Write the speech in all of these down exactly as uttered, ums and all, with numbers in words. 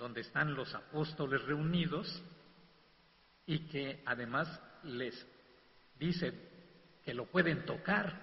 donde están los apóstoles reunidos y que además les dice que lo pueden tocar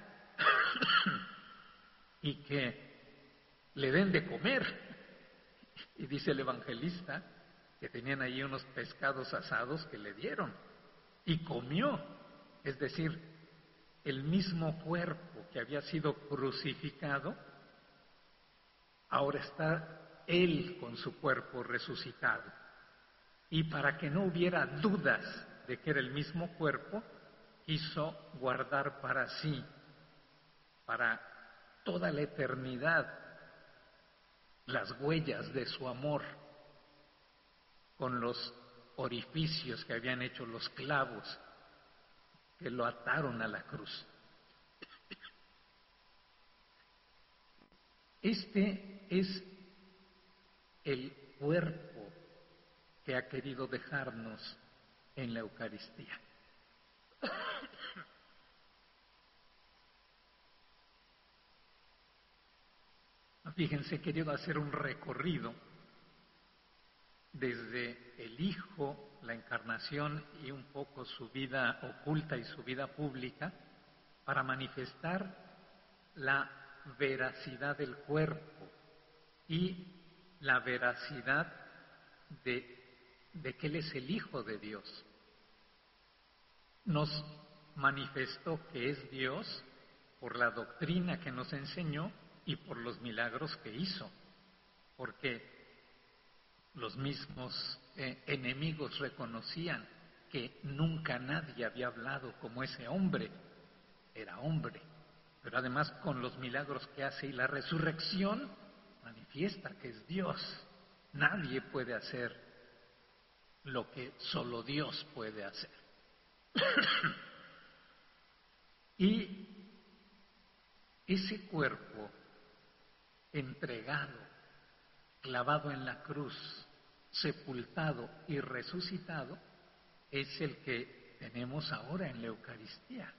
y que le den de comer. Y dice el evangelista que tenían ahí unos pescados asados que le dieron y comió. Es decir, el mismo cuerpo que había sido crucificado, ahora está Él con su cuerpo resucitado. Y para que no hubiera dudas de que era el mismo cuerpo, quiso guardar para sí, para toda la eternidad, las huellas de su amor, con los orificios que habían hecho los clavos que lo ataron a la cruz. Este es el cuerpo que ha querido dejarnos en la Eucaristía. Fíjense, he querido hacer un recorrido desde el Hijo, la encarnación y un poco su vida oculta y su vida pública, para manifestar la veracidad del cuerpo y la veracidad de, de que Él es el Hijo de Dios. Nos manifestó que es Dios por la doctrina que nos enseñó y por los milagros que hizo, porque los mismos eh, enemigos reconocían que nunca nadie había hablado como ese hombre. Era hombre, pero además con los milagros que hace y la resurrección manifiesta que es Dios. Nadie puede hacer lo que solo Dios puede hacer. Y ese cuerpo entregado, clavado en la cruz, sepultado y resucitado, es el que tenemos ahora en la Eucaristía,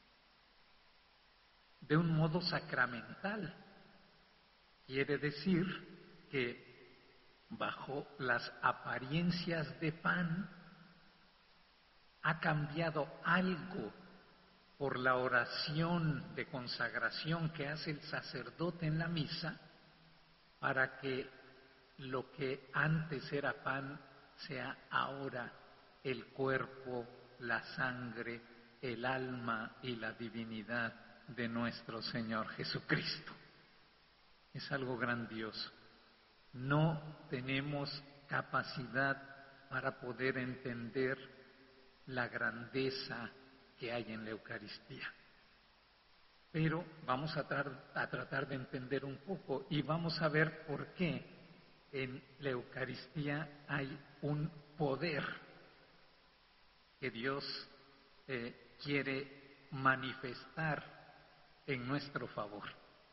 de un modo sacramental. Quiere decir que bajo las apariencias de pan ha cambiado algo por la oración de consagración que hace el sacerdote en la misa, para que lo que antes era pan sea ahora el cuerpo, la sangre, el alma y la divinidad de nuestro Señor Jesucristo. Es algo grandioso. No tenemos capacidad para poder entender la grandeza que hay en la Eucaristía. Pero vamos a, tra- a tratar de entender un poco y vamos a ver por qué en la Eucaristía hay un poder que Dios eh, quiere manifestar en nuestro favor.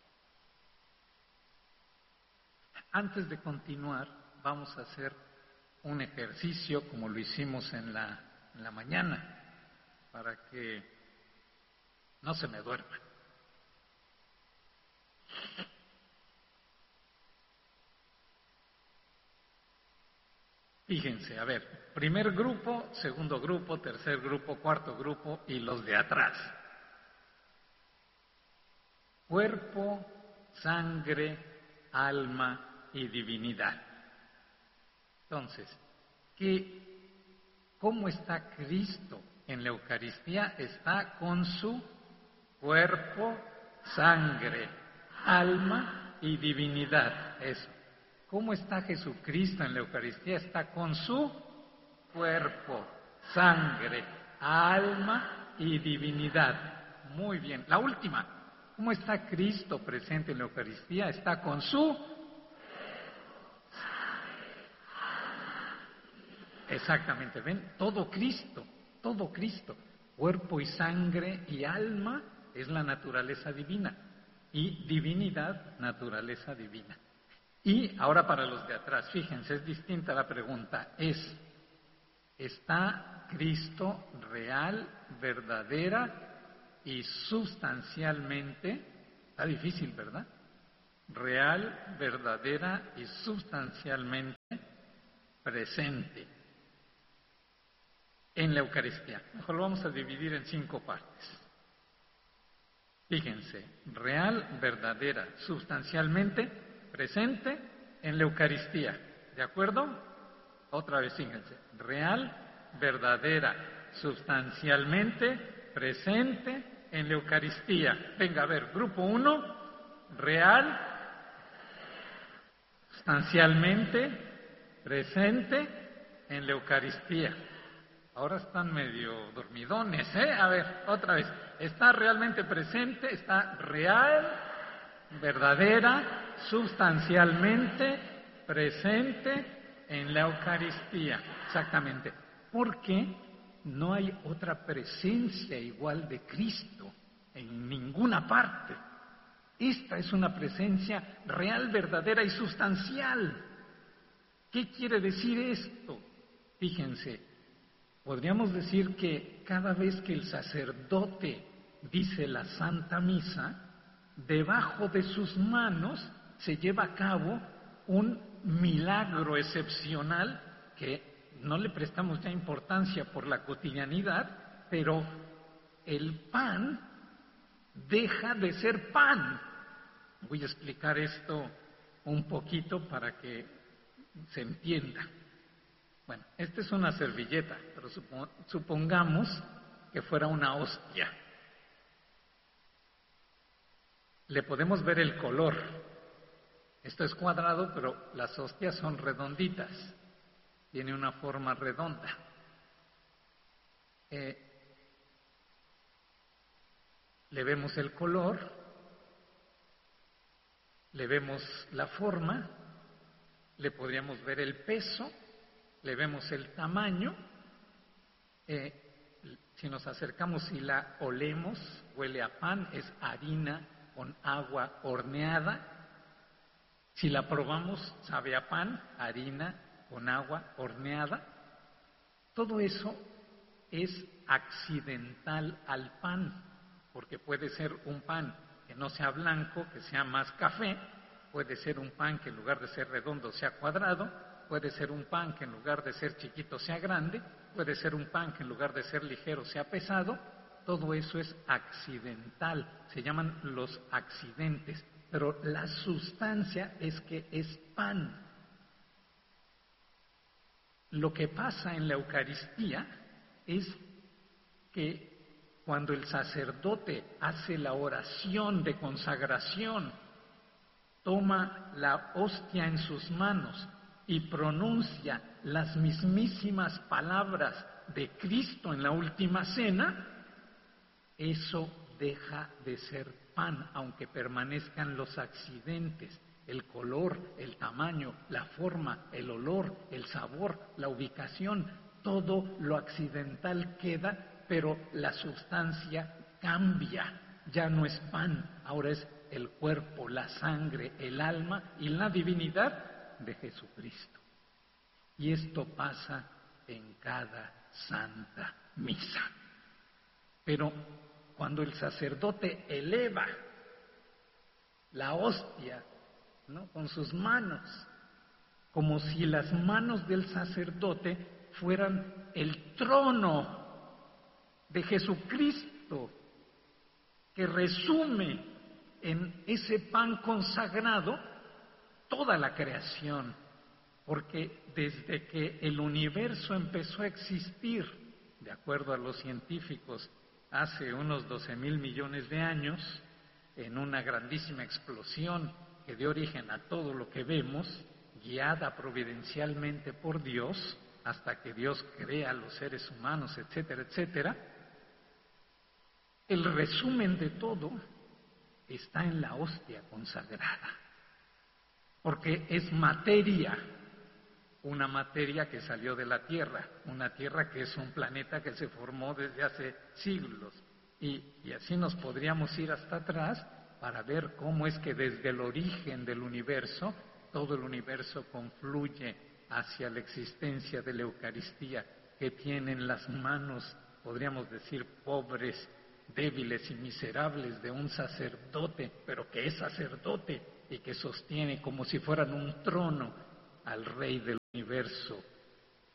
Antes de continuar, vamos a hacer un ejercicio como lo hicimos en la, en la mañana, para que no se me duerma. Fíjense, a ver, primer grupo, segundo grupo, tercer grupo, cuarto grupo y los de atrás. Cuerpo, sangre, alma y divinidad. Entonces, ¿qué, ¿cómo está Cristo en la Eucaristía? Está con su cuerpo, sangre, alma y divinidad. Eso. ¿Cómo está Jesucristo en la Eucaristía? Está con su cuerpo, sangre, alma y divinidad. Muy bien. La última. ¿Cómo está Cristo presente en la Eucaristía? Está con su... Exactamente, ¿ven? Todo Cristo, todo Cristo. Cuerpo y sangre y alma es la naturaleza divina. Y divinidad, naturaleza divina. Y ahora para los de atrás, fíjense, es distinta la pregunta. Es, ¿está Cristo real, verdadera y sustancialmente? Está difícil, ¿verdad? Real, verdadera y sustancialmente presente en la Eucaristía. Mejor lo vamos a dividir en cinco partes. Fíjense, real, verdadera, sustancialmente presente en la Eucaristía. ¿De acuerdo? Otra vez, fíjense, real, verdadera, sustancialmente presente en la Eucaristía. Venga, a ver, grupo uno, real, sustancialmente presente en la Eucaristía. Ahora están medio dormidones, ¿eh? A ver, otra vez. Está realmente presente, está real, verdadera, sustancialmente presente en la Eucaristía. Exactamente. Porque no hay otra presencia igual de Cristo en ninguna parte. Esta es una presencia real, verdadera y sustancial. ¿Qué quiere decir esto? Fíjense, podríamos decir que cada vez que el sacerdote dice la Santa Misa, debajo de sus manos se lleva a cabo un milagro excepcional que no le prestamos ya importancia por la cotidianidad, pero el pan deja de ser pan. Voy a explicar esto un poquito para que se entienda. Bueno, esta es una servilleta, pero supongamos que fuera una hostia. Le podemos ver el color. Esto es cuadrado, pero las hostias son redonditas. Tiene una forma redonda. Eh, le vemos el color, le vemos la forma, le podríamos ver el peso, le vemos el tamaño. Eh, si nos acercamos y la olemos, huele a pan, es harina con agua horneada. Si la probamos, sabe a pan, harina con agua horneada. Todo eso es accidental al pan, porque puede ser un pan que no sea blanco, que sea más café, puede ser un pan que en lugar de ser redondo sea cuadrado, puede ser un pan que en lugar de ser chiquito sea grande, puede ser un pan que en lugar de ser ligero sea pesado. Todo eso es accidental, se llaman los accidentes, pero la sustancia es que es pan. Lo que pasa en la Eucaristía es que cuando el sacerdote hace la oración de consagración, toma la hostia en sus manos y pronuncia las mismísimas palabras de Cristo en la última cena, eso deja de ser pan, aunque permanezcan los accidentes, el color, el tamaño, la forma, el olor, el sabor, la ubicación, todo lo accidental queda, pero la sustancia cambia, ya no es pan, ahora es el cuerpo, la sangre, el alma y la divinidad de Jesucristo. Y esto pasa en cada santa misa. Pero cuando el sacerdote eleva la hostia, ¿no?, con sus manos, como si las manos del sacerdote fueran el trono de Jesucristo, que resume en ese pan consagrado toda la creación, porque desde que el universo empezó a existir, de acuerdo a los científicos, hace unos doce mil millones de años, en una grandísima explosión que dio origen a todo lo que vemos, guiada providencialmente por Dios, hasta que Dios crea a los seres humanos, etcétera, etcétera. El resumen de todo está en la hostia consagrada, porque es materia, una materia que salió de la Tierra, una Tierra que es un planeta que se formó desde hace siglos, y, y así nos podríamos ir hasta atrás para ver cómo es que desde el origen del universo, todo el universo confluye hacia la existencia de la Eucaristía, que tiene en las manos, podríamos decir, pobres, débiles y miserables de un sacerdote, pero que es sacerdote y que sostiene como si fueran un trono al Rey del universo,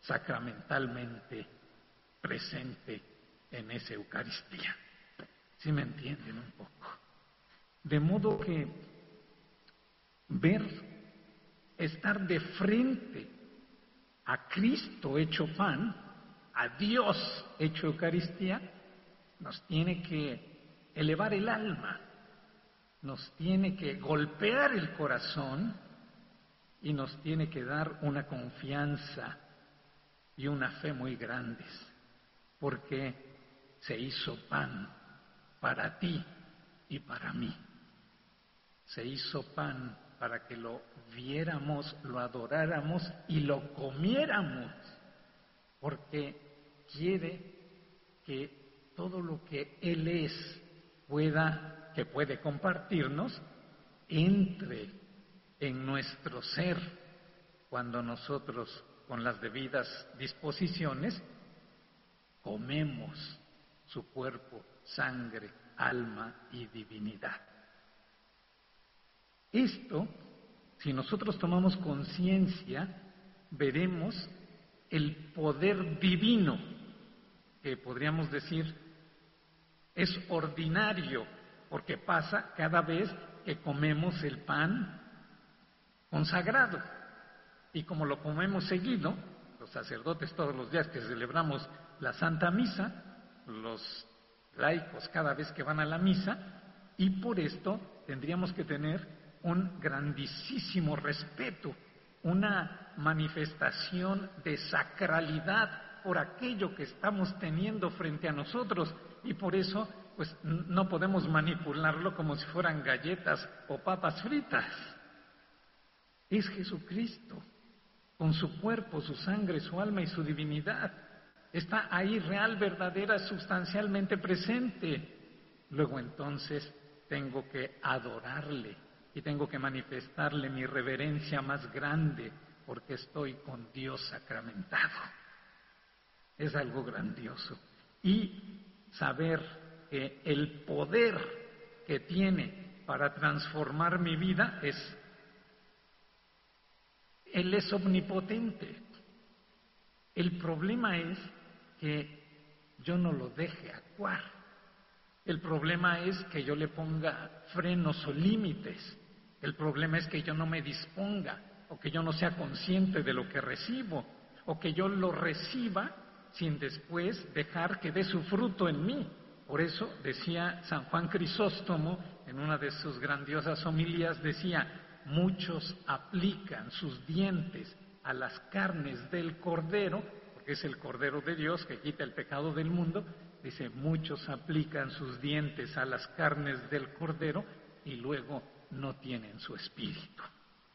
sacramentalmente presente en esa Eucaristía. ¿Sí me entienden un poco? De modo que ver, estar de frente a Cristo hecho pan, a Dios hecho Eucaristía, nos tiene que elevar el alma, nos tiene que golpear el corazón y nos tiene que dar una confianza y una fe muy grandes, porque se hizo pan para ti y para mí. Se hizo pan para que lo viéramos, lo adoráramos y lo comiéramos, porque quiere que todo lo que Él es pueda, que puede compartirnos, entre en nuestro ser cuando nosotros, con las debidas disposiciones, comemos su cuerpo, sangre, alma y divinidad. Esto, si nosotros tomamos conciencia, veremos el poder divino, que podríamos decir es ordinario, porque pasa cada vez que comemos el pan consagrado. Y como lo comemos seguido, los sacerdotes todos los días que celebramos la Santa Misa, los laicos cada vez que van a la misa, y por esto tendríamos que tener un grandísimo respeto, una manifestación de sacralidad por aquello que estamos teniendo frente a nosotros, y por eso pues no podemos manipularlo como si fueran galletas o papas fritas. Es Jesucristo, con su cuerpo, su sangre, su alma y su divinidad. Está ahí real, verdadera, sustancialmente presente. Luego entonces tengo que adorarle y tengo que manifestarle mi reverencia más grande, porque estoy con Dios sacramentado. Es algo grandioso. Y saber que el poder que tiene para transformar mi vida es, Él es omnipotente. El problema es que yo no lo deje actuar. El problema es que yo le ponga frenos o límites. El problema es que yo no me disponga, o que yo no sea consciente de lo que recibo, o que yo lo reciba sin después dejar que dé su fruto en mí. Por eso decía San Juan Crisóstomo en una de sus grandiosas homilías, decía: muchos aplican sus dientes a las carnes del Cordero, porque es el Cordero de Dios que quita el pecado del mundo. Dice, muchos aplican sus dientes a las carnes del Cordero y luego no tienen su espíritu.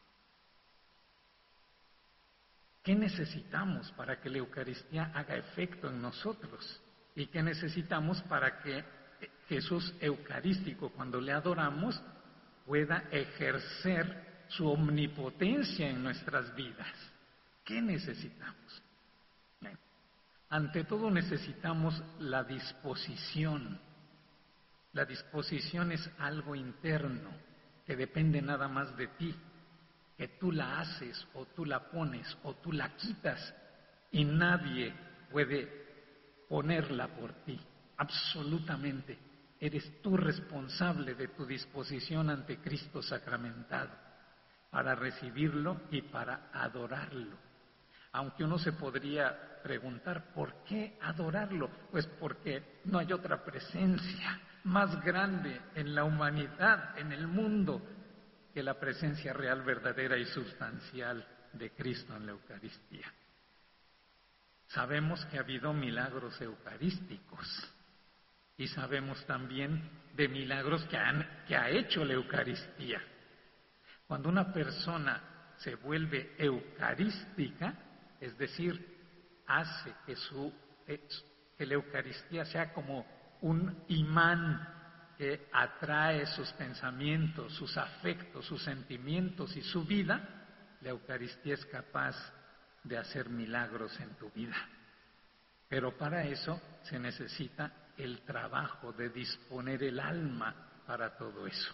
¿Qué necesitamos para que la Eucaristía haga efecto en nosotros? ¿Y qué necesitamos para que Jesús eucarístico, cuando le adoramos, pueda ejercer su omnipotencia en nuestras vidas? ¿Qué necesitamos? Bien. Ante todo necesitamos la disposición. La disposición es algo interno que depende nada más de ti, que tú la haces o tú la pones o tú la quitas y nadie puede ponerla por ti, absolutamente. Eres tú responsable de tu disposición ante Cristo sacramentado para recibirlo y para adorarlo. Aunque uno se podría preguntar, ¿por qué adorarlo? Pues porque no hay otra presencia más grande en la humanidad, en el mundo, que la presencia real, verdadera y sustancial de Cristo en la Eucaristía. Sabemos que ha habido milagros eucarísticos y sabemos también de milagros que, han, que ha hecho la Eucaristía. Cuando una persona se vuelve eucarística, es decir, hace que, su, que la Eucaristía sea como un imán que atrae sus pensamientos, sus afectos, sus sentimientos y su vida, la Eucaristía es capaz de hacer milagros en tu vida. Pero para eso se necesita el trabajo de disponer el alma para todo eso.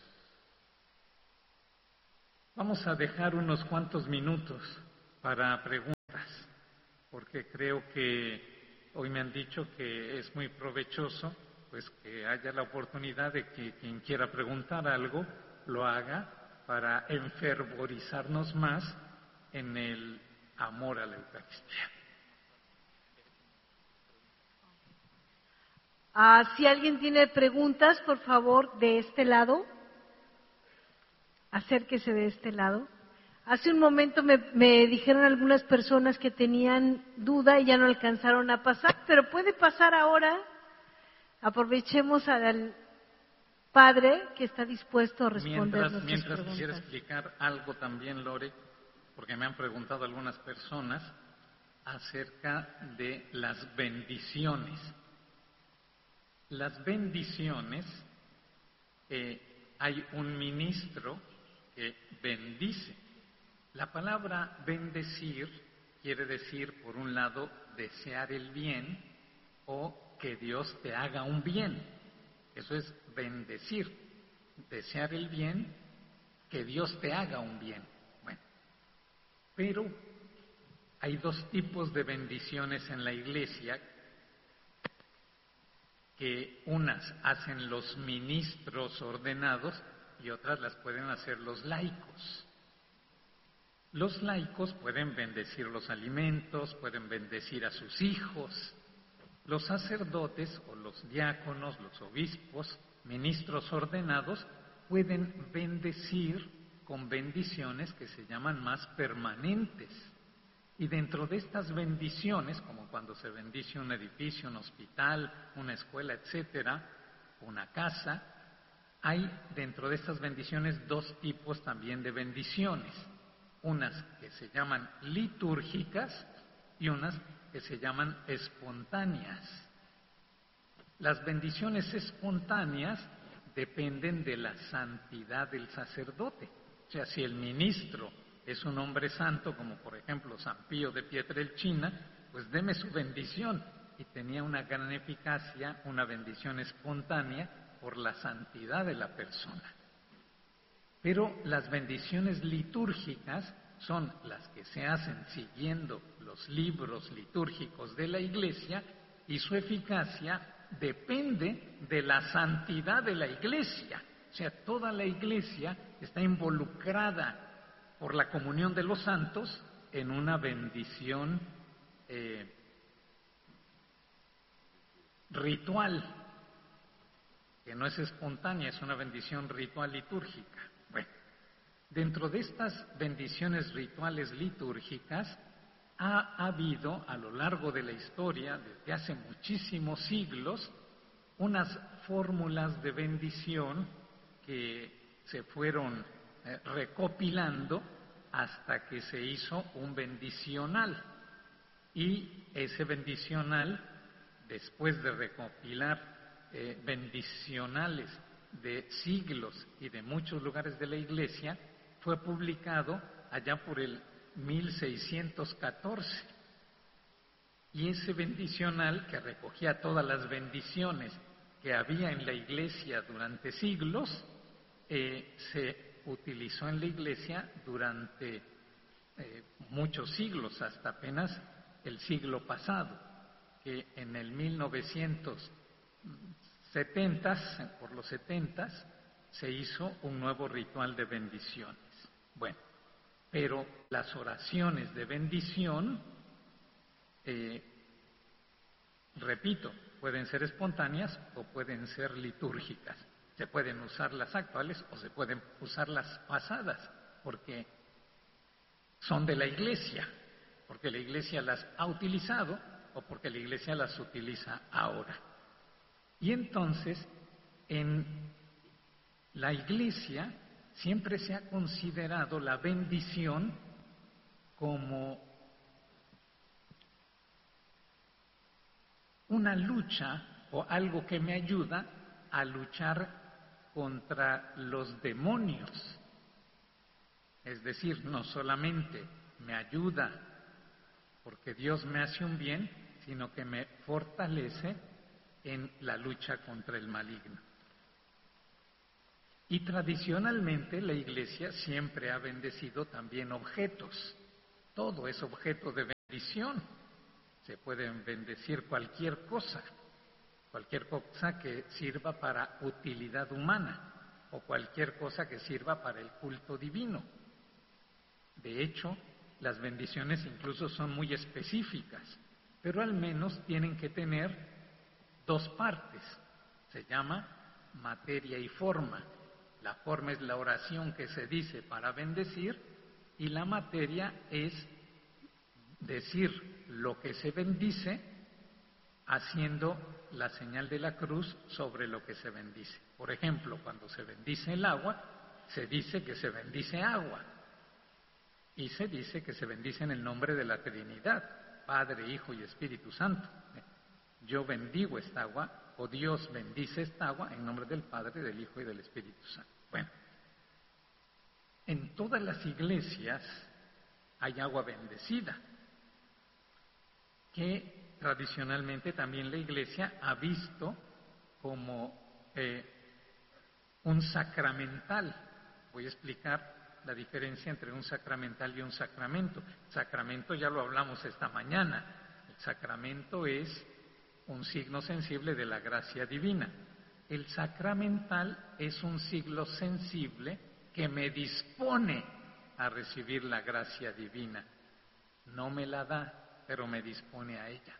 Vamos a dejar unos cuantos minutos para preguntas. porque creo que hoy me han dicho que es muy provechoso, pues que haya la oportunidad de que quien quiera preguntar algo lo haga para enfervorizarnos más en el amor a la Eucaristía. Ah, si alguien tiene preguntas, por favor, de este lado, acérquese de este lado. Hace un momento me, me dijeron algunas personas que tenían duda y ya no alcanzaron a pasar, pero puede pasar ahora. Aprovechemos al Padre que está dispuesto a responder Mientras, nuestras mientras preguntas. quisiera explicar algo también, Lore, porque me han preguntado algunas personas acerca de las bendiciones. Las bendiciones, eh, hay un ministro que bendice. La palabra bendecir quiere decir, por un lado, desear el bien o que Dios te haga un bien. Eso es bendecir, desear el bien, que Dios te haga un bien. Bueno, pero hay dos tipos de bendiciones en la Iglesia, que unas hacen los ministros ordenados y otras las pueden hacer los laicos. Los laicos pueden bendecir los alimentos, pueden bendecir a sus hijos. Los sacerdotes o los diáconos, los obispos, ministros ordenados, pueden bendecir con bendiciones que se llaman más permanentes. Y dentro de estas bendiciones, como cuando se bendice un edificio, un hospital, una escuela, etcétera, una casa, hay dentro de estas bendiciones dos tipos también de bendiciones. Unas que se llaman litúrgicas y unas que se llaman espontáneas. Las bendiciones espontáneas dependen de la santidad del sacerdote. O sea, si el ministro es un hombre santo, como por ejemplo San Pío de Pietrelcina, pues deme su bendición. Y tenía una gran eficacia, una bendición espontánea por la santidad de la persona. Pero las bendiciones litúrgicas son las que se hacen siguiendo los libros litúrgicos de la Iglesia y su eficacia depende de la santidad de la Iglesia. O sea, toda la Iglesia está involucrada por la comunión de los santos en una bendición eh, ritual, que no es espontánea, es una bendición ritual litúrgica. Bueno, dentro de estas bendiciones rituales litúrgicas ha habido a lo largo de la historia, desde hace muchísimos siglos, unas fórmulas de bendición que se fueron eh, recopilando hasta que se hizo un bendicional. Y ese bendicional, después de recopilar eh, bendicionales de siglos y de muchos lugares de la Iglesia, fue publicado allá por el mil seiscientos catorce. Y ese bendicional, que recogía todas las bendiciones que había en la Iglesia durante siglos, eh, se utilizó en la Iglesia durante eh, muchos siglos, hasta apenas el siglo pasado, que en el mil novecientos setenta, por los setentas, se hizo un nuevo ritual de bendiciones. Bueno, pero las oraciones de bendición, eh, repito, pueden ser espontáneas o pueden ser litúrgicas. Se pueden usar las actuales o se pueden usar las pasadas, porque son de la Iglesia, porque la Iglesia las ha utilizado o porque la Iglesia las utiliza ahora. Y entonces, en la Iglesia siempre se ha considerado la bendición como una lucha o algo que me ayuda a luchar contra los demonios. Es decir, no solamente me ayuda porque Dios me hace un bien, sino que me fortalece en la lucha contra el maligno. Y tradicionalmente la Iglesia siempre ha bendecido también objetos. Todo es objeto de bendición. Se puede bendecir cualquier cosa, cualquier cosa que sirva para utilidad humana o cualquier cosa que sirva para el culto divino. De hecho, las bendiciones incluso son muy específicas, pero al menos tienen que tener dos partes. Se llama materia y forma. La forma es la oración que se dice para bendecir y la materia es decir lo que se bendice haciendo la señal de la cruz sobre lo que se bendice. Por ejemplo, cuando se bendice el agua, se dice que se bendice agua y se dice que se bendice en el nombre de la Trinidad, Padre, Hijo y Espíritu Santo. Yo bendigo esta agua, o Dios bendice esta agua en nombre del Padre, del Hijo y del Espíritu Santo. Bueno, en todas las iglesias hay agua bendecida, que tradicionalmente también la iglesia ha visto como eh, un sacramental. Voy a explicar la diferencia entre un sacramental y un sacramento. Sacramento ya lo hablamos esta mañana. El sacramento es un signo sensible de la gracia divina. El sacramental es un signo sensible que me dispone a recibir la gracia divina. No me la da, pero me dispone a ella.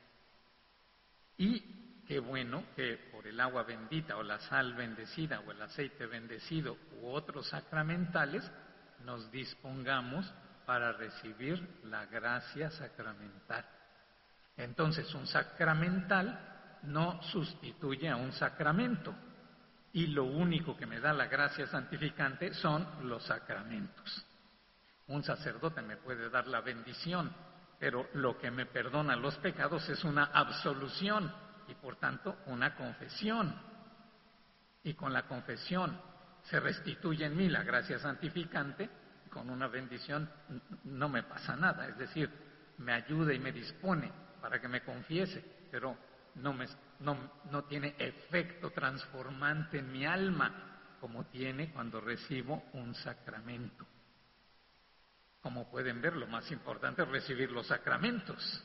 Y qué bueno que por el agua bendita o la sal bendecida o el aceite bendecido u otros sacramentales nos dispongamos para recibir la gracia sacramental. Entonces, un sacramental no sustituye a un sacramento y lo único que me da la gracia santificante son los sacramentos. Un sacerdote me puede dar la bendición, pero lo que me perdona los pecados es una absolución y por tanto una confesión. Y con la confesión se restituye en mí la gracia santificante, con una bendición no me pasa nada, es decir, me ayuda y me dispone para que me confiese, pero no, me, no, no tiene efecto transformante en mi alma como tiene cuando recibo un sacramento. Como pueden ver, lo más importante es recibir los sacramentos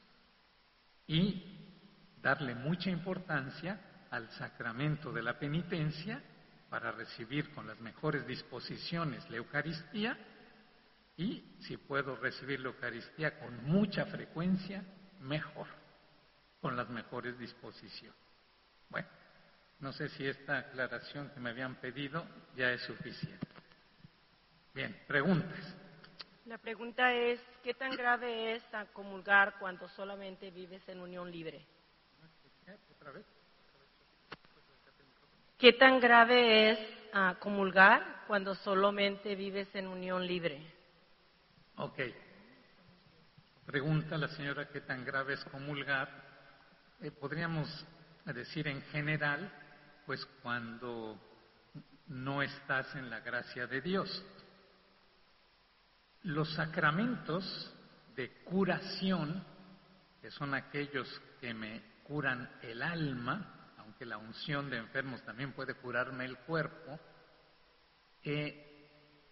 y darle mucha importancia al sacramento de la penitencia para recibir con las mejores disposiciones la Eucaristía y si puedo recibir la Eucaristía con mucha frecuencia, mejor, con las mejores disposiciones. Bueno, no sé si esta aclaración que me habían pedido ya es suficiente. Bien, preguntas. La pregunta es, ¿qué tan grave es comulgar cuando solamente vives en unión libre? ¿Otra vez? ¿Qué tan grave es uh, comulgar cuando solamente vives en unión libre? Ok. Pregunta la señora qué tan grave es comulgar. Eh, podríamos decir en general, pues cuando no estás en la gracia de Dios. Los sacramentos de curación, que son aquellos que me curan el alma, aunque la unción de enfermos también puede curarme el cuerpo, eh,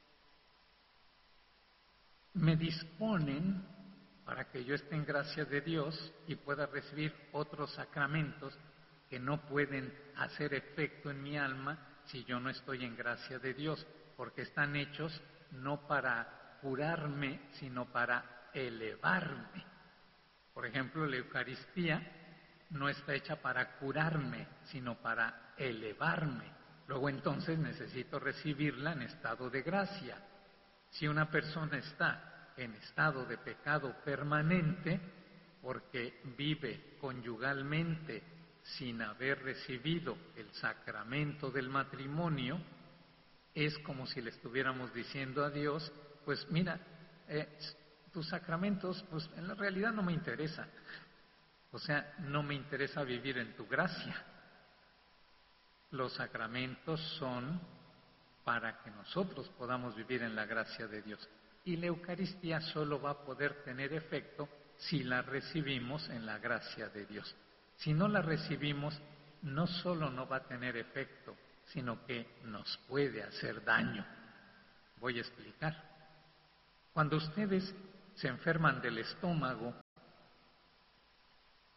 me disponen para que yo esté en gracia de Dios y pueda recibir otros sacramentos que no pueden hacer efecto en mi alma si yo no estoy en gracia de Dios, porque están hechos no para curarme, sino para elevarme. Por ejemplo, la Eucaristía no está hecha para curarme, sino para elevarme. Luego entonces necesito recibirla en estado de gracia. Si una persona está en estado de pecado permanente, porque vive conyugalmente sin haber recibido el sacramento del matrimonio, es como si le estuviéramos diciendo a Dios, pues mira, eh, tus sacramentos, pues en la realidad no me interesan. O sea, no me interesa vivir en tu gracia. Los sacramentos son para que nosotros podamos vivir en la gracia de Dios. Y la Eucaristía solo va a poder tener efecto si la recibimos en la gracia de Dios. Si no la recibimos, no solo no va a tener efecto, sino que nos puede hacer daño. Voy a explicar. Cuando ustedes se enferman del estómago,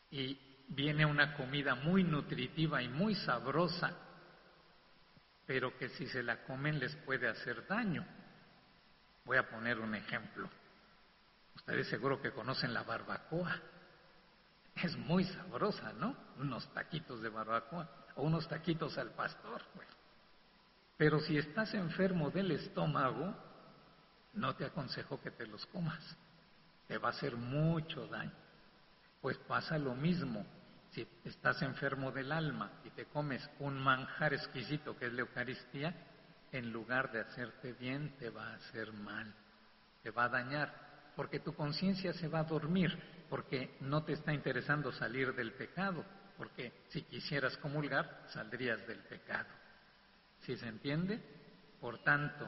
y viene una comida muy nutritiva y muy sabrosa, pero que si se la comen les puede hacer daño. Voy a poner un ejemplo. Ustedes seguro que conocen la barbacoa. Es muy sabrosa, ¿no? Unos taquitos de barbacoa o unos taquitos al pastor. Bueno. Pero si estás enfermo del estómago, no te aconsejo que te los comas. Te va a hacer mucho daño. Pues pasa lo mismo. Si estás enfermo del alma y te comes un manjar exquisito que es la Eucaristía, en lugar de hacerte bien, te va a hacer mal, te va a dañar, porque tu conciencia se va a dormir, porque no te está interesando salir del pecado, porque si quisieras comulgar, saldrías del pecado. ¿Sí se entiende? Por tanto,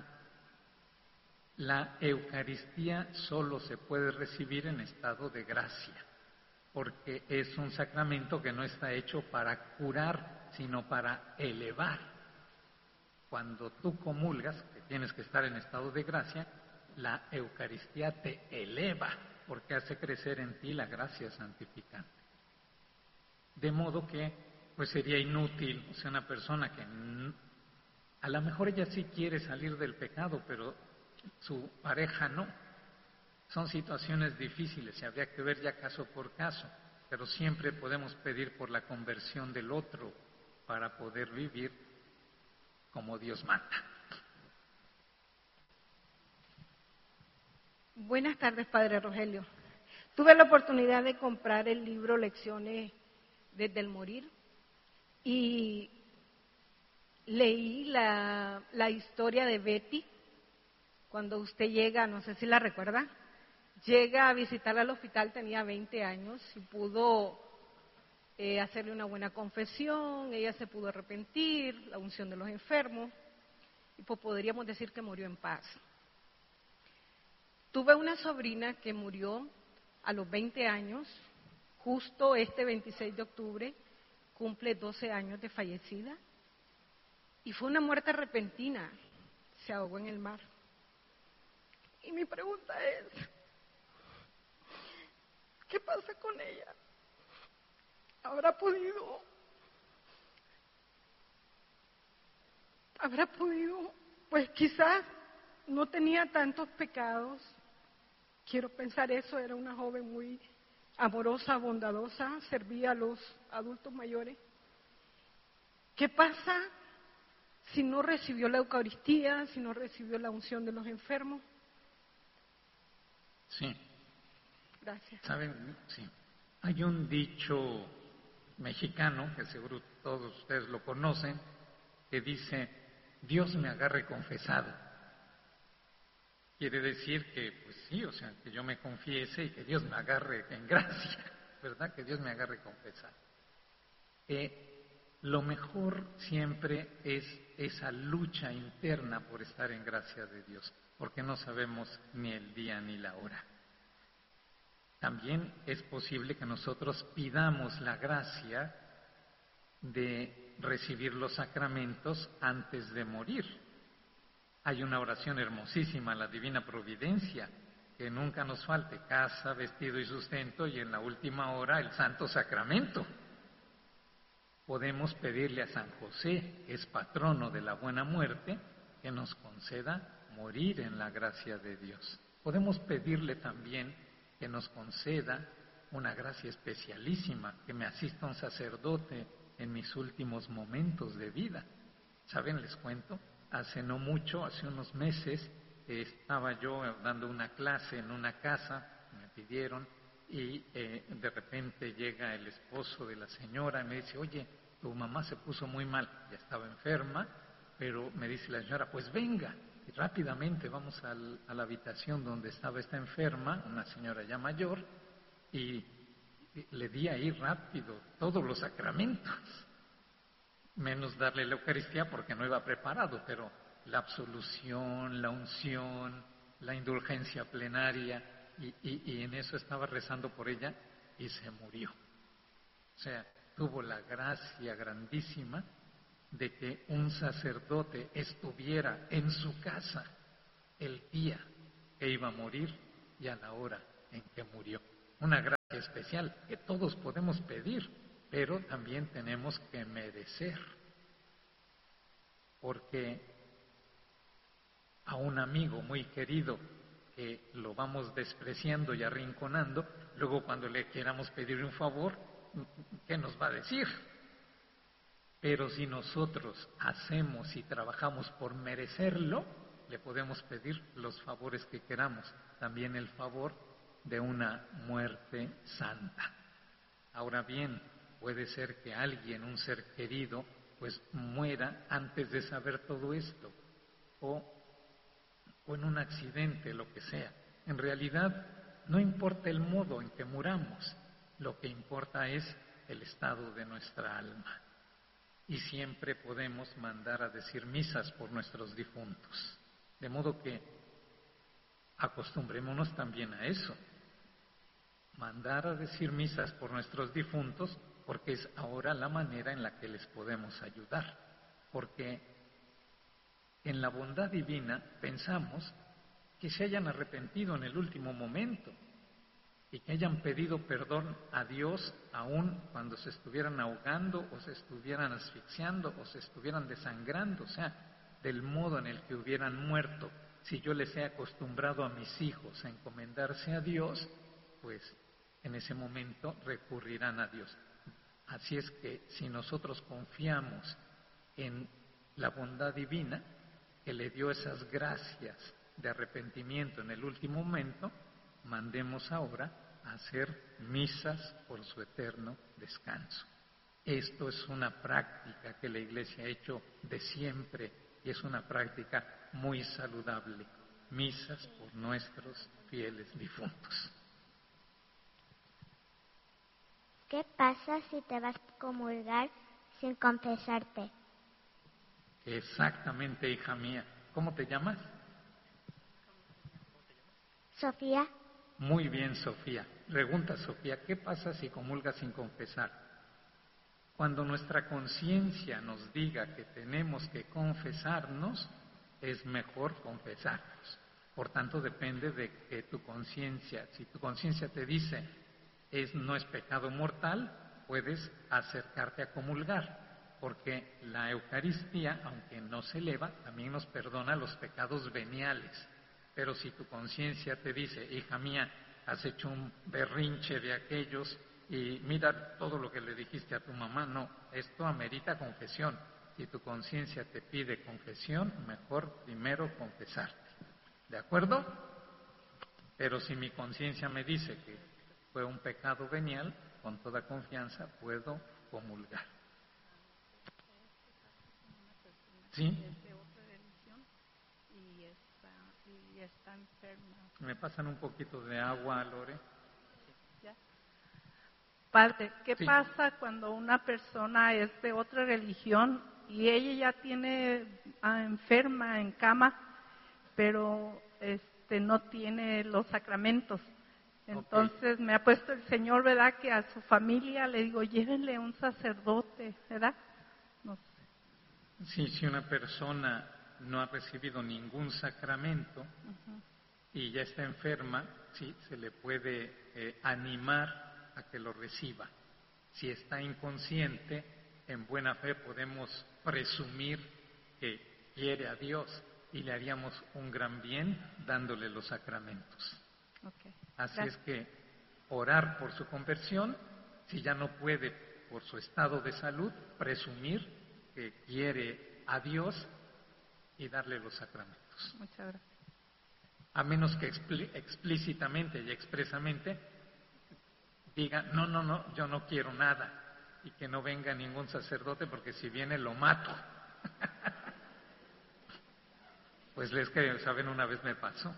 la Eucaristía solo se puede recibir en estado de gracia, porque es un sacramento que no está hecho para curar, sino para elevar. Cuando tú comulgas, que tienes que estar en estado de gracia, la Eucaristía te eleva, porque hace crecer en ti la gracia santificante. De modo que, pues sería inútil, o sea, una persona que a lo mejor ella sí quiere salir del pecado, pero su pareja no. Son situaciones difíciles y habría que ver ya caso por caso, pero siempre podemos pedir por la conversión del otro para poder vivir como Dios manda. Buenas tardes, Padre Rogelio. Tuve la oportunidad de comprar el libro Lecciones desde el Morir y leí la, la historia de Betty. Cuando usted llega, no sé si la recuerda, llega a visitarla al hospital, tenía veinte años y pudo eh, hacerle una buena confesión, ella se pudo arrepentir, la unción de los enfermos, y pues podríamos decir que murió en paz. Tuve una sobrina que murió a los veinte años, justo este veintiséis de octubre, cumple doce años de fallecida, y fue una muerte repentina, se ahogó en el mar. Y mi pregunta es, ¿qué pasa con ella? ¿Habrá podido, habrá podido, pues quizás no tenía tantos pecados, quiero pensar eso, era una joven muy amorosa, bondadosa, servía a los adultos mayores. ¿Qué pasa si no recibió la Eucaristía, si no recibió la unción de los enfermos? Sí. Gracias. ¿Saben? Sí. Hay un dicho mexicano, que seguro todos ustedes lo conocen, que dice, Dios me agarre confesado. Quiere decir que, pues sí, o sea, que yo me confiese y que Dios me agarre en gracia, ¿verdad? Que Dios me agarre confesado. Eh, lo mejor siempre es esa lucha interna por estar en gracia de Dios, porque no sabemos ni el día ni la hora. También es posible que nosotros pidamos la gracia de recibir los sacramentos antes de morir. Hay una oración hermosísima, la Divina Providencia, que nunca nos falte casa, vestido y sustento, y en la última hora el Santo Sacramento. Podemos pedirle a San José, que es patrono de la buena muerte, que nos conceda morir en la gracia de Dios. Podemos pedirle también que nos conceda una gracia especialísima, que me asista un sacerdote en mis últimos momentos de vida. ¿Saben? Les cuento, hace no mucho, hace unos meses, estaba yo dando una clase en una casa, me pidieron, y eh, de repente llega el esposo de la señora y me dice, oye, tu mamá se puso muy mal, ya estaba enferma, pero me dice la señora, pues venga. Y rápidamente vamos al, a la habitación donde estaba esta enferma, una señora ya mayor, y le di ahí rápido todos los sacramentos, menos darle la Eucaristía porque no iba preparado, pero la absolución, la unción, la indulgencia plenaria, y, y, y en eso estaba rezando por ella y se murió. O sea, tuvo la gracia grandísima de que un sacerdote estuviera en su casa el día que iba a morir y a la hora en que murió. Una gracia gracia especial que todos podemos pedir, pero también tenemos que merecer. Porque a un amigo muy querido que lo vamos despreciando y arrinconando, luego cuando le queramos pedir un favor, ¿qué nos va a decir? Pero si nosotros hacemos y trabajamos por merecerlo, le podemos pedir los favores que queramos, también el favor de una muerte santa. Ahora bien, puede ser que alguien, un ser querido, pues muera antes de saber todo esto, o, o en un accidente, lo que sea. En realidad, no importa el modo en que muramos, lo que importa es el estado de nuestra alma. Y siempre podemos mandar a decir misas por nuestros difuntos. De modo que acostumbrémonos también a eso. Mandar a decir misas por nuestros difuntos, porque es ahora la manera en la que les podemos ayudar. Porque en la bondad divina pensamos que se hayan arrepentido en el último momento y que hayan pedido perdón a Dios aún cuando se estuvieran ahogando o se estuvieran asfixiando o se estuvieran desangrando, o sea, del modo en el que hubieran muerto. Si yo les he acostumbrado a mis hijos a encomendarse a Dios, pues en ese momento recurrirán a Dios. Así es que si nosotros confiamos en la bondad divina, que le dio esas gracias de arrepentimiento en el último momento, mandemos ahora a hacer misas por su eterno descanso. Esto es una práctica que la Iglesia ha hecho de siempre y es una práctica muy saludable. Misas por nuestros fieles difuntos. ¿Qué pasa si te vas a comulgar sin confesarte? Exactamente, hija mía. ¿Cómo te llamas? Sofía. Muy bien, Sofía. Pregunta, Sofía, ¿qué pasa si comulgas sin confesar? Cuando nuestra conciencia nos diga que tenemos que confesarnos, es mejor confesarnos. Por tanto, depende de que tu conciencia, si tu conciencia te dice es no es pecado mortal, puedes acercarte a comulgar, porque la Eucaristía, aunque no se eleva, también nos perdona los pecados veniales. Pero si tu conciencia te dice, hija mía, has hecho un berrinche de aquellos y mira todo lo que le dijiste a tu mamá, no, esto amerita confesión. Si tu conciencia te pide confesión, mejor primero confesarte. ¿De acuerdo? Pero si mi conciencia me dice que fue un pecado venial, con toda confianza puedo comulgar. ¿Sí? Está enferma. ¿Me pasan un poquito de agua, Lore? ¿Ya? Padre, ¿qué Sí. pasa cuando una persona es de otra religión y ella ya tiene ah, enferma en cama, pero este no tiene los sacramentos? Entonces okay. Me ha puesto el Señor, ¿verdad? Que a su familia le digo, llévenle un sacerdote, ¿verdad? No sé. Sí, si una persona no ha recibido ningún sacramento uh-huh. y ya está enferma, sí, se le puede eh, animar a que lo reciba. Si está inconsciente, en buena fe podemos presumir que quiere a Dios y le haríamos un gran bien dándole los sacramentos. Okay. Así Gracias. Es que orar por su conversión, si ya no puede por su estado de salud, presumir que quiere a Dios y darle los sacramentos. Muchas gracias. A menos que expl- explícitamente y expresamente diga, no, no, no, yo no quiero nada, y que no venga ningún sacerdote porque si viene lo mato. Pues les que saben, una vez me pasó.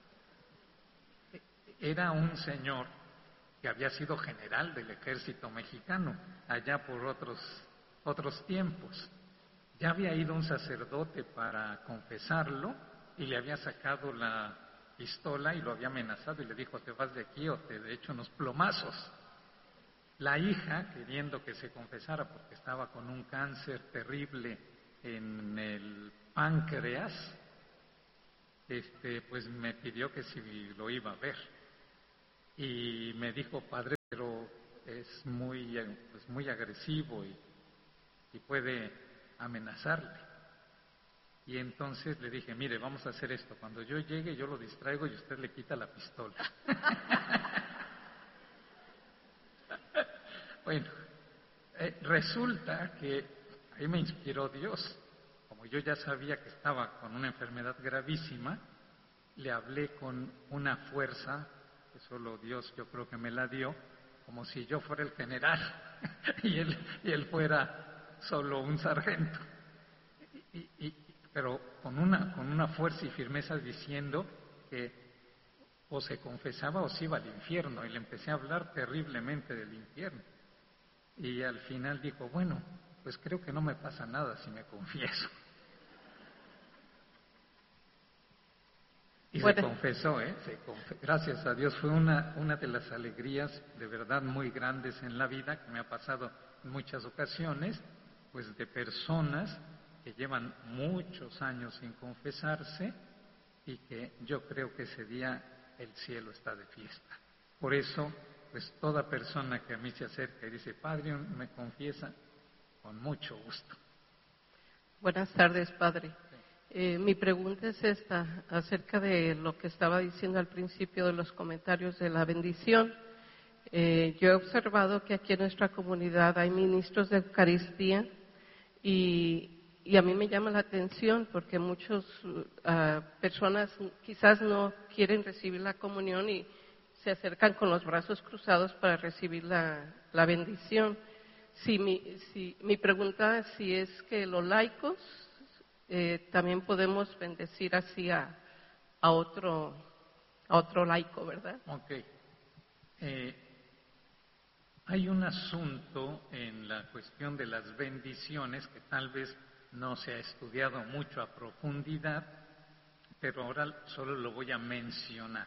Era un señor que había sido general del ejército mexicano, allá por otros, otros tiempos. Ya había ido un sacerdote para confesarlo y le había sacado la pistola y lo había amenazado y le dijo, te vas de aquí o te echo unos plomazos. La hija, queriendo que se confesara porque estaba con un cáncer terrible en el páncreas, este, pues me pidió que si lo iba a ver. Y me dijo, padre, es muy, pues muy agresivo y, y puede amenazarle. Y entonces le dije, mire, vamos a hacer esto, cuando yo llegue yo lo distraigo y usted le quita la pistola. Bueno, eh, resulta que ahí me inspiró Dios. Como yo ya sabía que estaba con una enfermedad gravísima, le hablé con una fuerza, que solo Dios yo creo que me la dio, como si yo fuera el general y él, y él fuera solo un sargento. Y, y, pero con una, con una fuerza y firmeza diciendo que o se confesaba o se iba al infierno. Y le empecé a hablar terriblemente del infierno. Y al final dijo, bueno, pues creo que no me pasa nada si me confieso. Y bueno, se confesó, ¿eh? Se conf... Gracias a Dios, fue una, una de las alegrías de verdad muy grandes en la vida que me ha pasado en muchas ocasiones, pues de personas que llevan muchos años sin confesarse y que yo creo que ese día el cielo está de fiesta. Por eso, pues toda persona que a mí se acerca y dice, Padre, me confiesa, con mucho gusto. Buenas tardes, Padre. Eh, mi pregunta es esta, acerca de lo que estaba diciendo al principio de los comentarios de la bendición. Eh, yo he observado que aquí en nuestra comunidad hay ministros de Eucaristía y, y a mí me llama la atención porque muchas uh, personas quizás no quieren recibir la comunión y se acercan con los brazos cruzados para recibir la, la bendición. Si mi, si, mi pregunta es si es que los laicos eh, también podemos bendecir así a, a, otro, a otro laico, ¿verdad? Ok. Eh, hay un asunto en la cuestión de las bendiciones que tal vez no se ha estudiado mucho a profundidad, pero ahora solo lo voy a mencionar.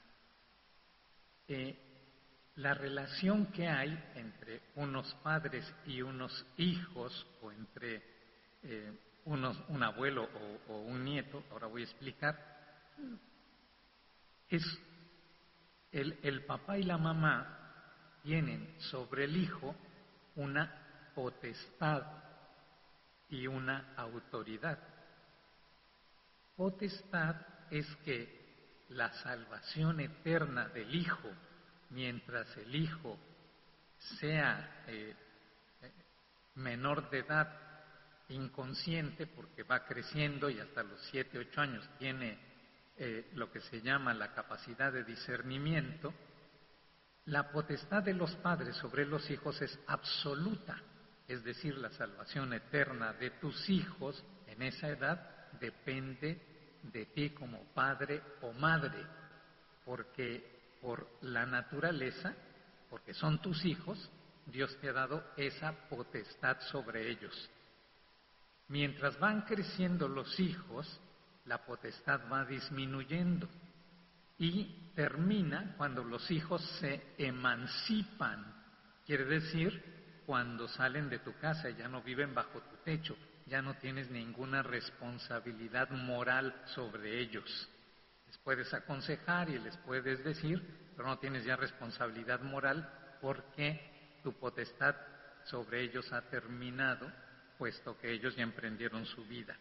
Eh, la relación que hay entre unos padres y unos hijos, o entre eh, unos, un abuelo o, o un nieto, ahora voy a explicar, es el, el papá y la mamá tienen sobre el hijo una potestad y una autoridad. Potestad es que la salvación eterna del hijo, mientras el hijo sea eh, menor de edad, inconsciente, porque va creciendo y hasta los siete, ocho años tiene eh, lo que se llama la capacidad de discernimiento, la potestad de los padres sobre los hijos es absoluta, es decir, la salvación eterna de tus hijos en esa edad depende de ti como padre o madre, porque por la naturaleza, porque son tus hijos, Dios te ha dado esa potestad sobre ellos. Mientras van creciendo los hijos, la potestad va disminuyendo y termina cuando los hijos se emancipan, quiere decir cuando salen de tu casa y ya no viven bajo tu techo, ya no tienes ninguna responsabilidad moral sobre ellos. Les puedes aconsejar y les puedes decir, pero no tienes ya responsabilidad moral porque tu potestad sobre ellos ha terminado, puesto que ellos ya emprendieron su vida.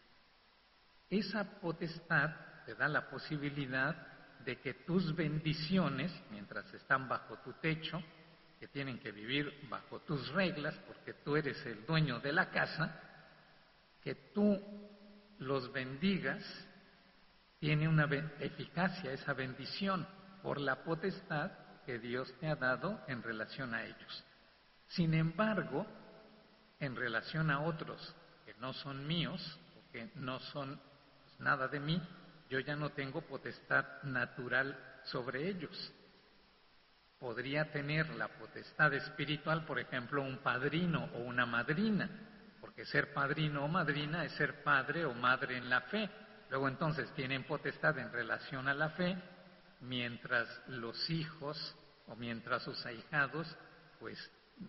Esa potestad te da la posibilidad de que tus bendiciones, mientras están bajo tu techo, que tienen que vivir bajo tus reglas, porque tú eres el dueño de la casa, que tú los bendigas, tiene una eficacia esa bendición por la potestad que Dios te ha dado en relación a ellos. Sin embargo, en relación a otros que no son míos, o que no son pues, nada de mí, yo ya no tengo potestad natural sobre ellos. Podría tener la potestad espiritual, por ejemplo, un padrino o una madrina, porque ser padrino o madrina es ser padre o madre en la fe. Luego entonces tienen potestad en relación a la fe, mientras los hijos o mientras sus ahijados pues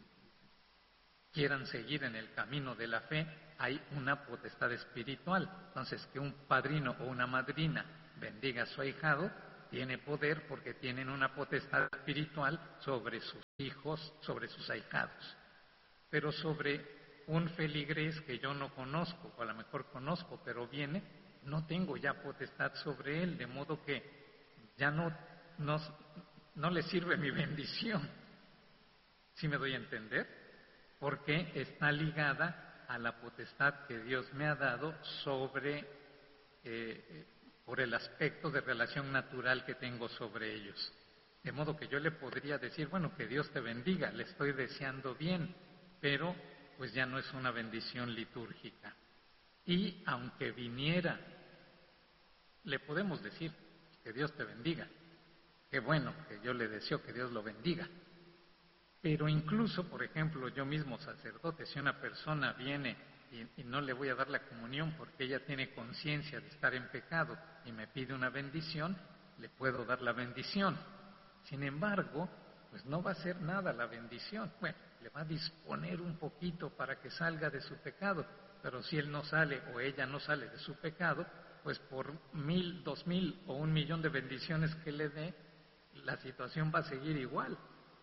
quieran seguir en el camino de la fe, hay una potestad espiritual. Entonces, que un padrino o una madrina bendiga a su ahijado, tiene poder porque tienen una potestad espiritual sobre sus hijos, sobre sus ahijados, pero sobre un feligrés que yo no conozco, o a lo mejor conozco, pero viene, no tengo ya potestad sobre él, de modo que ya no, no, no le sirve mi bendición. ¿Sí me doy a entender? Porque está ligada a la potestad que Dios me ha dado sobre, eh, por el aspecto de relación natural que tengo sobre ellos. De modo que yo le podría decir, bueno, que Dios te bendiga, le estoy deseando bien, pero pues ya no es una bendición litúrgica. Y aunque viniera, le podemos decir que Dios te bendiga. Qué bueno, que yo le deseo que Dios lo bendiga. Pero incluso, por ejemplo, yo mismo sacerdote, si una persona viene y, y no le voy a dar la comunión porque ella tiene conciencia de estar en pecado y me pide una bendición, le puedo dar la bendición. Sin embargo, pues no va a hacer nada la bendición. Bueno, le va a disponer un poquito para que salga de su pecado, pero si él no sale o ella no sale de su pecado, pues por mil, dos mil o un millón de bendiciones que le dé, la situación va a seguir igual.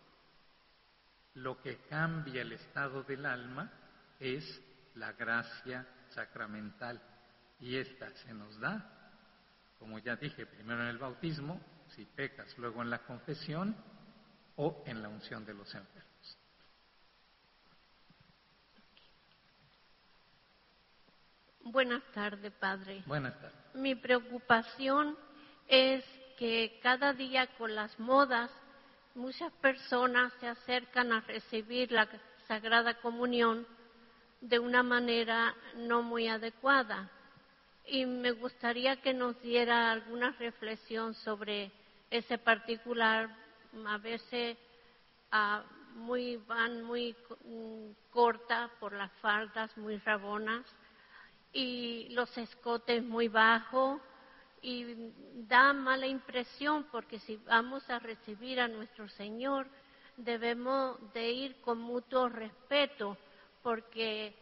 Lo que cambia el estado del alma es la gracia sacramental, y esta se nos da, como ya dije, primero en el bautismo, si pecas, luego en la confesión o en la unción de los enfermos. Buenas tardes, Padre. Buenas tardes. Mi preocupación es que cada día con las modas muchas personas se acercan a recibir la Sagrada Comunión de una manera no muy adecuada. Y me gustaría que nos diera alguna reflexión sobre ese particular. A veces uh, muy, van muy um, cortas por las faldas, muy rabonas, y los escotes muy bajos, y da mala impresión, porque si vamos a recibir a nuestro Señor debemos de ir con mutuo respeto, porque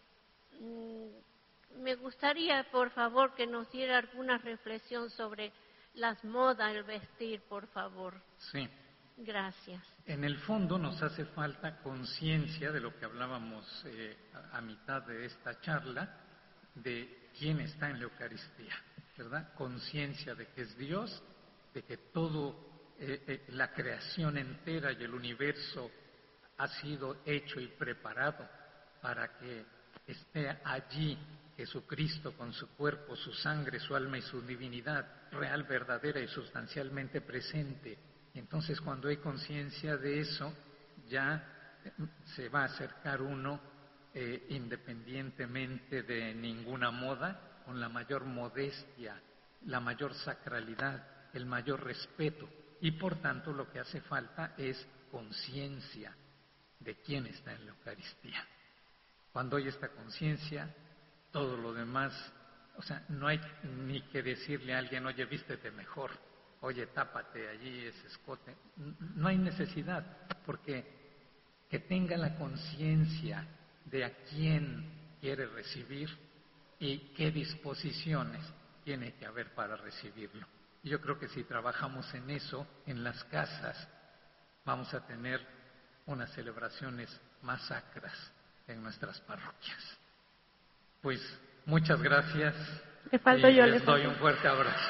mmm, me gustaría, por favor, que nos diera alguna reflexión sobre las modas, el vestir, por favor. Sí. Gracias. En el fondo nos hace falta conciencia de lo que hablábamos eh, a, a mitad de esta charla, de quién está en la Eucaristía, ¿verdad? Conciencia de que es Dios, de que todo, eh, eh, la creación entera y el universo ha sido hecho y preparado para que esté allí Jesucristo con su cuerpo, su sangre, su alma y su divinidad, real, verdadera y sustancialmente presente. Entonces, cuando hay conciencia de eso, ya se va a acercar uno eh, independientemente de ninguna moda, con la mayor modestia, la mayor sacralidad, el mayor respeto. Y por tanto, lo que hace falta es conciencia de quién está en la Eucaristía. Cuando hay esta conciencia, todo lo demás, o sea, no hay ni que decirle a alguien, oye, vístete mejor, oye, tápate allí ese escote. No hay necesidad, porque que tenga la conciencia de a quién quiere recibir y qué disposiciones tiene que haber para recibirlo. Y yo creo que si trabajamos en eso, en las casas, vamos a tener unas celebraciones más sacras en nuestras parroquias. Pues muchas gracias. Le falto y yo, les le doy falto. un fuerte abrazo.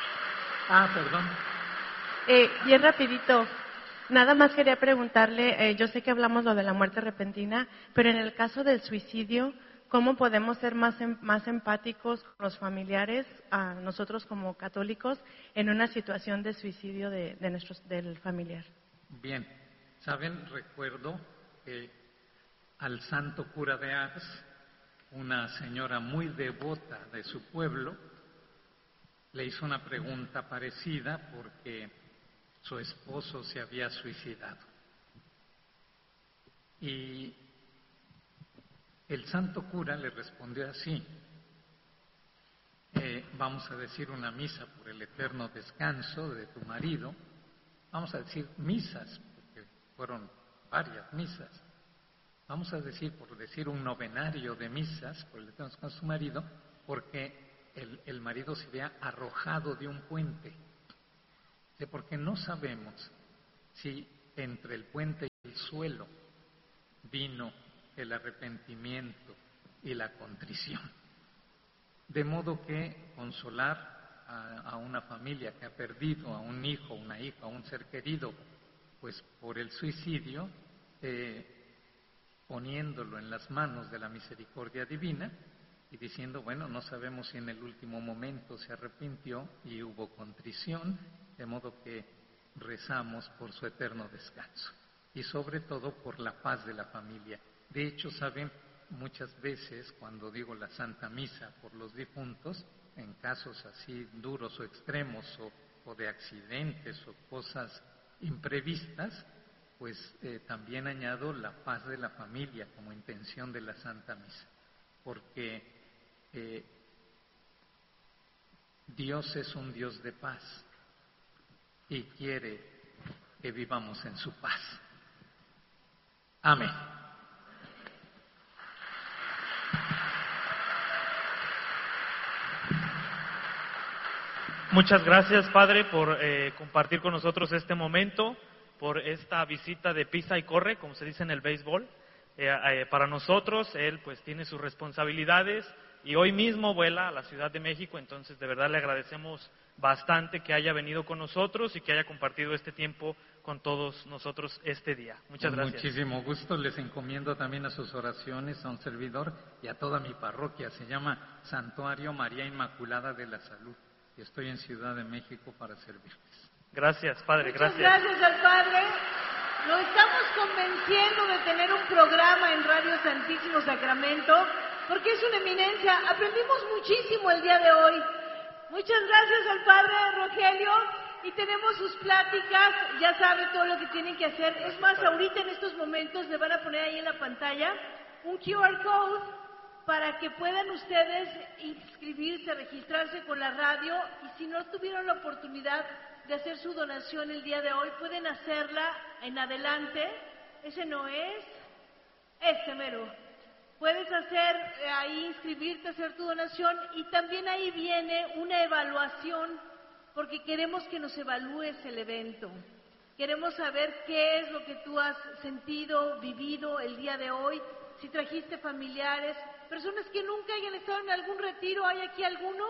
Ah, perdón. Eh, bien rapidito, nada más quería preguntarle, eh, yo sé que hablamos lo de la muerte repentina, pero en el caso del suicidio, ¿cómo podemos ser más, em, más empáticos con los familiares, a nosotros como católicos, en una situación de suicidio de, de nuestros, del familiar? Bien, saben, recuerdo que al santo cura de Ars, una señora muy devota de su pueblo, le hizo una pregunta parecida porque su esposo se había suicidado. Y el santo cura le respondió así: eh, vamos a decir una misa por el eterno descanso de tu marido. Vamos a decir misas, porque fueron varias misas. Vamos a decir, por decir, un novenario de misas por el eterno descanso de su marido, porque el, el marido se había arrojado de un puente. Porque no sabemos si entre el puente consuelo, vino el arrepentimiento y la contrición. De modo que consolar a, a una familia que ha perdido a un hijo, una hija, a un ser querido, pues por el suicidio, eh, poniéndolo en las manos de la misericordia divina y diciendo, bueno, no sabemos si en el último momento se arrepintió y hubo contrición, de modo que rezamos por su eterno descanso y sobre todo por la paz de la familia. De hecho, saben, muchas veces cuando digo la Santa Misa por los difuntos, en casos así duros o extremos o, o de accidentes o cosas imprevistas, pues eh, también añado la paz de la familia como intención de la Santa Misa, porque eh, Dios es un Dios de paz y quiere que vivamos en su paz. Amén. Muchas gracias, Padre, por eh, compartir con nosotros este momento, por esta visita de pisa y corre, como se dice en el béisbol. Eh, eh, para nosotros, él pues tiene sus responsabilidades y hoy mismo vuela a la Ciudad de México, entonces de verdad le agradecemos bastante que haya venido con nosotros y que haya compartido este tiempo con todos nosotros este día. Muchas con gracias. Muchísimo gusto, les encomiendo también a sus oraciones, a un servidor y a toda mi parroquia. Se llama Santuario María Inmaculada de la Salud. Y estoy en Ciudad de México para servirles. Gracias, Padre, Muchas gracias. gracias al Padre. Lo estamos convenciendo de tener un programa en Radio Santísimo Sacramento, porque es una eminencia. Aprendimos muchísimo el día de hoy. Muchas gracias al Padre Rogelio. Y tenemos sus pláticas, ya sabe todo lo que tienen que hacer. Es más, ahorita en estos momentos le van a poner ahí en la pantalla un Q R code para que puedan ustedes inscribirse, registrarse con la radio, y si no tuvieron la oportunidad de hacer su donación el día de hoy, pueden hacerla en adelante. Ese no es, ese mero. Puedes hacer eh, ahí, inscribirte, hacer tu donación, y también ahí viene una evaluación, porque queremos que nos evalúes el evento. Queremos saber qué es lo que tú has sentido, vivido el día de hoy, si trajiste familiares, personas que nunca hayan estado en algún retiro. ¿Hay aquí alguno?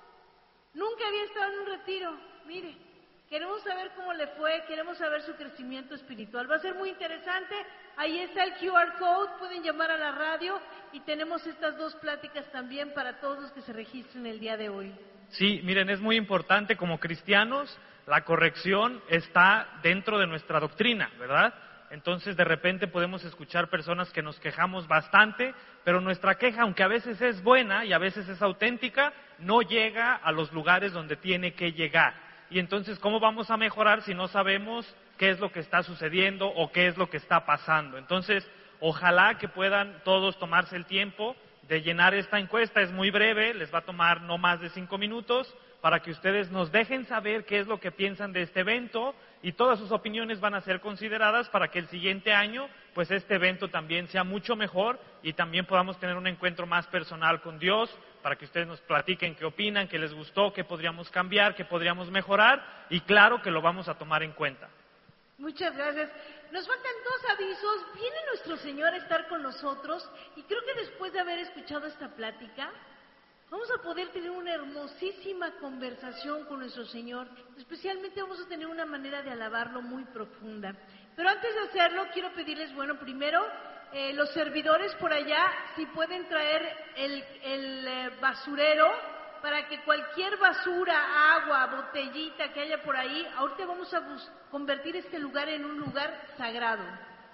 Nunca había estado en un retiro. Mire, queremos saber cómo le fue, queremos saber su crecimiento espiritual. Va a ser muy interesante. Ahí está el Q R code, pueden llamar a la radio y tenemos estas dos pláticas también para todos los que se registren el día de hoy. Sí, miren, es muy importante como cristianos, la corrección está dentro de nuestra doctrina, ¿verdad? Entonces, de repente podemos escuchar personas que nos quejamos bastante, pero nuestra queja, aunque a veces es buena y a veces es auténtica, no llega a los lugares donde tiene que llegar. Y entonces, ¿cómo vamos a mejorar si no sabemos qué es lo que está sucediendo o qué es lo que está pasando? Entonces, ojalá que puedan todos tomarse el tiempo de llenar esta encuesta. Es muy breve, les va a tomar no más de cinco minutos, para que ustedes nos dejen saber qué es lo que piensan de este evento, y todas sus opiniones van a ser consideradas para que el siguiente año, pues este evento también sea mucho mejor y también podamos tener un encuentro más personal con Dios, para que ustedes nos platiquen qué opinan, qué les gustó, qué podríamos cambiar, qué podríamos mejorar, y claro que lo vamos a tomar en cuenta. Muchas gracias. Nos faltan dos avisos. Viene nuestro Señor a estar con nosotros, y creo que después de haber escuchado esta plática, vamos a poder tener una hermosísima conversación con nuestro Señor. Especialmente vamos a tener una manera de alabarlo muy profunda. Pero antes de hacerlo, quiero pedirles, bueno, primero, eh, los servidores por allá, si pueden traer el, el eh, basurero, para que cualquier basura, agua, botellita que haya por ahí, ahorita vamos a bus- convertir este lugar en un lugar sagrado.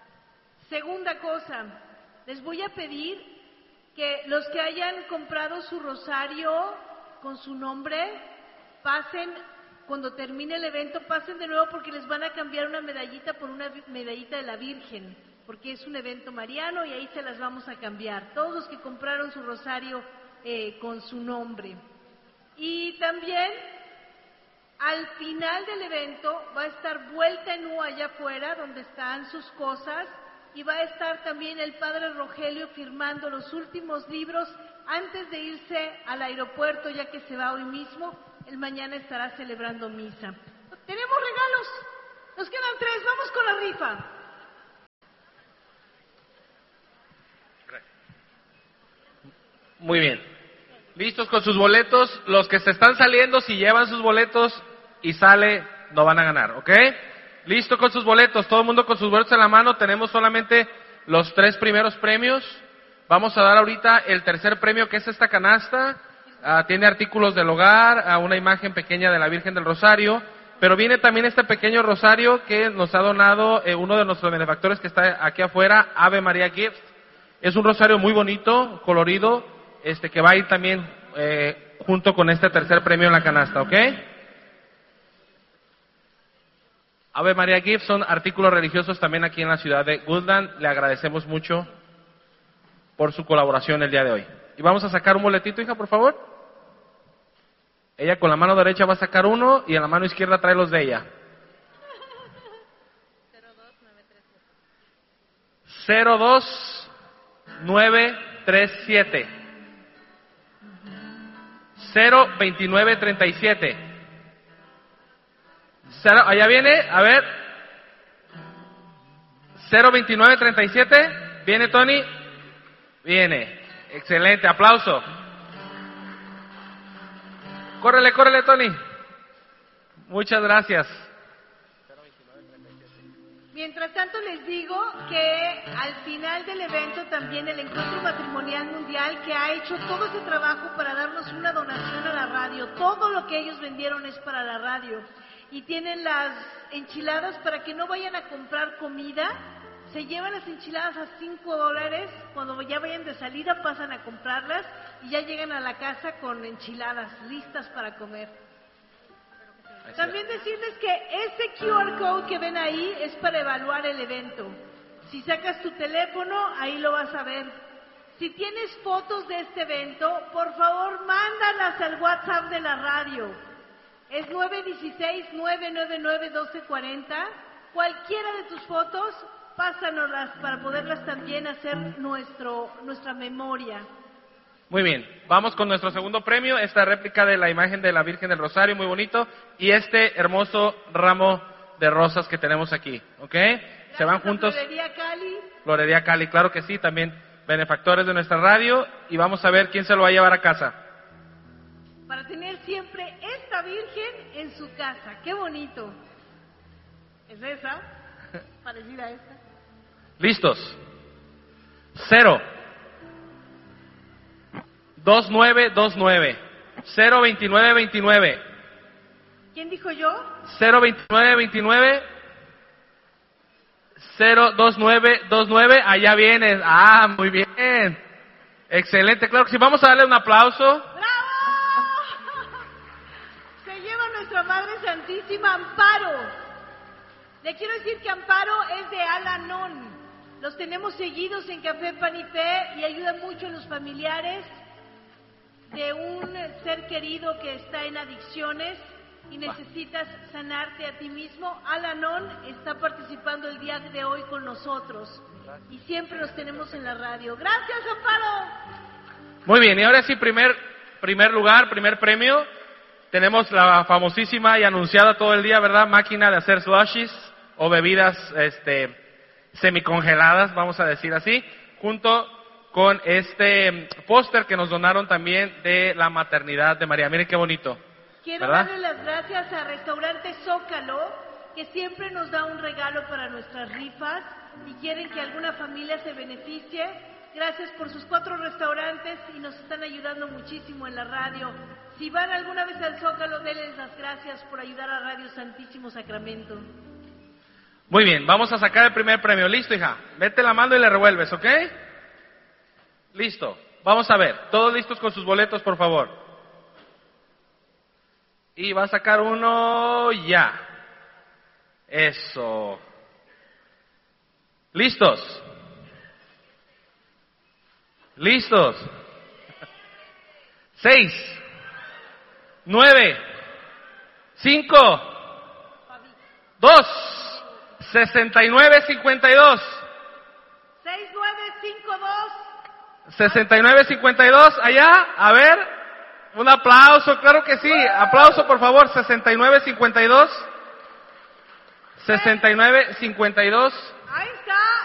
Segunda cosa, les voy a pedir que los que hayan comprado su rosario con su nombre, pasen, cuando termine el evento, pasen de nuevo, porque les van a cambiar una medallita por una medallita de la Virgen, porque es un evento mariano y ahí se las vamos a cambiar. Todos los que compraron su rosario eh, con su nombre. Y también, al final del evento, va a estar vuelta en U allá afuera, donde están sus cosas, y va a estar también el Padre Rogelio firmando los últimos libros antes de irse al aeropuerto, ya que se va hoy mismo. Él mañana estará celebrando misa. Tenemos regalos, nos quedan tres, vamos con la rifa. Muy bien. ¿Listos con sus boletos? Los que se están saliendo, si llevan sus boletos y sale, no van a ganar, ¿ok? ¿Listo con sus boletos? Todo el mundo con sus boletos en la mano. Tenemos solamente los tres primeros premios. Vamos a dar ahorita el tercer premio, que es esta canasta. Uh, tiene artículos del hogar, uh, una imagen pequeña de la Virgen del Rosario. Pero viene también este pequeño rosario que nos ha donado eh, uno de nuestros benefactores que está aquí afuera, Ave María Gifts. Es un rosario muy bonito, colorido, este que va a ir también eh, junto con este tercer premio en la canasta, ¿ok? Ave María Gifts son artículos religiosos también aquí en la ciudad de Woodland. Le agradecemos mucho por su colaboración el día de hoy. Y vamos a sacar un boletito, hija, por favor. Ella con la mano derecha va a sacar uno y en la mano izquierda trae los de ella. cero dos nueve tres siete. cero veintinueve treinta y siete. Cero, allá viene, a ver. cero veintinueve treinta y siete. ¿Viene Tony? Viene. Excelente, aplauso. Córrele, córrele, Tony. Muchas gracias. Mientras tanto les digo que al final del evento también el Encuentro Matrimonial Mundial, que ha hecho todo ese trabajo para darnos una donación a la radio, todo lo que ellos vendieron es para la radio, y tienen las enchiladas para que no vayan a comprar comida, se llevan las enchiladas a cinco dólares, cuando ya vayan de salida pasan a comprarlas y ya llegan a la casa con enchiladas listas para comer. También decirles que ese Q R code que ven ahí es para evaluar el evento. Si sacas tu teléfono, ahí lo vas a ver. Si tienes fotos de este evento, por favor, mándalas al WhatsApp de la radio. Es nueve uno seis, nueve nueve nueve, uno dos cuatro cero. Cualquiera de tus fotos, pásanoslas para poderlas también hacer nuestro, nuestra memoria. Muy bien, vamos con nuestro segundo premio, esta réplica de la imagen de la Virgen del Rosario, muy bonito, y este hermoso ramo de rosas que tenemos aquí, ¿ok? Se van juntos. Florería Cali. Florería Cali, claro que sí, también benefactores de nuestra radio, y vamos a ver quién se lo va a llevar a casa. Para tener siempre esta Virgen en su casa, qué bonito. ¿Es esa? Parecida a esta. ¿Listos? Cero. dos nueve dos nueve. cero veintinueve veintinueve. ¿Quién dijo yo? cero veintinueve veintinueve. cero dos nueve dos nueve. Allá vienes. Ah, muy bien. Excelente. Claro que sí. Vamos a darle un aplauso. ¡Bravo! Se lleva nuestra Madre Santísima Amparo. Le quiero decir que Amparo es de Al-Anon. Los tenemos seguidos en Café Pan y Fe y ayudan mucho a los familiares de un ser querido que está en adicciones y necesitas sanarte a ti mismo. Al-Anon está participando el día de hoy con nosotros y siempre los tenemos en la radio. Gracias, Amparo. Muy bien, y ahora sí, primer, primer lugar, primer premio. Tenemos la famosísima y anunciada todo el día, ¿verdad? Máquina de hacer slushies o bebidas este, semicongeladas, vamos a decir así, junto con este póster que nos donaron también de la maternidad de María. Miren qué bonito. Quiero ¿verdad? darle las gracias a Restaurante Zócalo, que siempre nos da un regalo para nuestras rifas y quieren que alguna familia se beneficie. Gracias por sus cuatro restaurantes y nos están ayudando muchísimo en la radio. Si van alguna vez al Zócalo, denles las gracias por ayudar a Radio Santísimo Sacramento. Muy bien, vamos a sacar el primer premio. ¿Listo, hija? Vete la mano y le revuelves, ¿ok? Listo. Vamos a ver. Todos listos con sus boletos, por favor. Y va a sacar uno ya. Eso. ¿Listos? ¿Listos? Seis. Nueve. Cinco. Dos. Sesenta y nueve cincuenta y dos. seis nueve cinco dos. Sesenta y nueve cincuenta y dos. Allá. A ver. Un aplauso. Claro que sí. Aplauso, por favor. Sesenta y nueve cincuenta y dos. Sesenta y nueve cincuenta y dos. Ahí está.